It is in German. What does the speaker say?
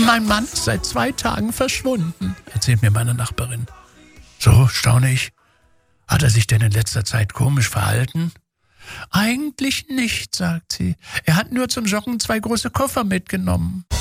Mein Mann ist seit 2 Tagen verschwunden, erzählt mir meine Nachbarin. So, staune ich. Hat er sich denn in letzter Zeit komisch verhalten? Eigentlich nicht, sagt sie. Er hat nur zum Joggen 2 große Koffer mitgenommen.